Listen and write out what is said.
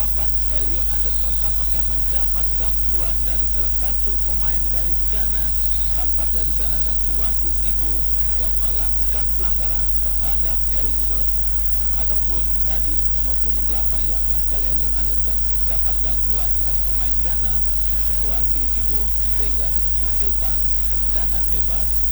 8, Elliot Anderson tampaknya mendapat gangguan dari salah satu pemain dari Ghana. Tampaknya di sana ada Kouassi Sibo yang melakukan pelanggaran terhadap Elliot, ataupun tadi nomor punggung 8, ya benar sekali, Elliot Anderson mendapat gangguan dari pemain Ghana Kouassi Sibo sehingga hanya menghasilkan tendangan bebas